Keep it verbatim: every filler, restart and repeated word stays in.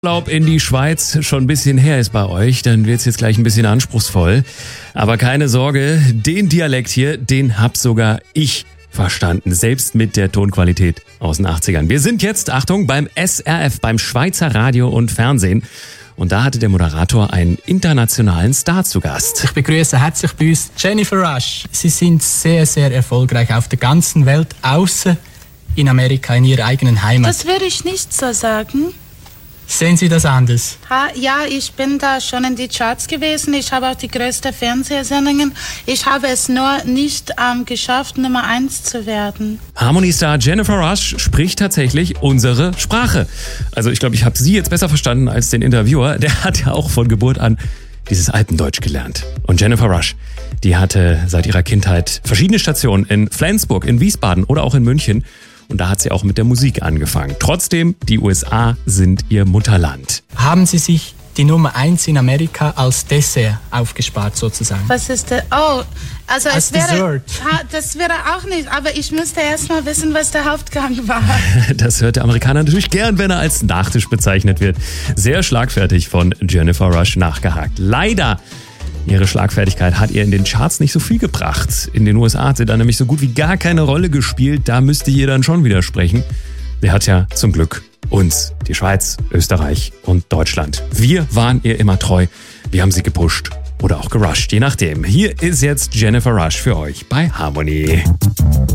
Urlaub in die Schweiz schon ein bisschen her ist bei euch, dann wird's jetzt gleich ein bisschen anspruchsvoll. Aber keine Sorge, den Dialekt hier, den hab sogar ich verstanden, selbst mit der Tonqualität aus den achtzigern. Wir sind jetzt, Achtung, beim S R F, beim Schweizer Radio und Fernsehen. Und da hatte der Moderator einen internationalen Star zu Gast. Ich begrüße herzlich bei uns Jennifer Rush. Sie sind sehr, sehr erfolgreich auf der ganzen Welt, außer in Amerika, in ihrer eigenen Heimat. Das würde ich nicht so sagen. Sehen Sie das anders? Ha, ja, ich bin da schon in die Charts gewesen. Ich habe auch die größten Fernsehsendungen. Ich habe es nur nicht ähm, geschafft, Nummer eins zu werden. Harmony-Star Jennifer Rush spricht tatsächlich unsere Sprache. Also ich glaube, ich habe sie jetzt besser verstanden als den Interviewer. Der hat ja auch von Geburt an dieses Alpendeutsch gelernt. Und Jennifer Rush, die hatte seit ihrer Kindheit verschiedene Stationen in Flensburg, in Wiesbaden oder auch in München. Und da hat sie auch mit der Musik angefangen. Trotzdem, die U S A sind ihr Mutterland. Haben Sie sich die Nummer eins in Amerika als Dessert aufgespart sozusagen? Was ist das? Oh, also als es wäre, Dessert. ha, das wäre auch nicht, aber ich müsste erst mal wissen, was der Hauptgang war. Das hört der Amerikaner natürlich gern, wenn er als Nachtisch bezeichnet wird. Sehr schlagfertig von Jennifer Rush nachgehakt. Leider, ihre Schlagfertigkeit hat ihr in den Charts nicht so viel gebracht. In den U S A hat sie dann nämlich so gut wie gar keine Rolle gespielt. Da müsste ihr dann schon widersprechen. Sie hat ja zum Glück uns, die Schweiz, Österreich und Deutschland. Wir waren ihr immer treu. Wir haben sie gepusht oder auch gerusht, je nachdem. Hier ist jetzt Jennifer Rush für euch bei Harmony.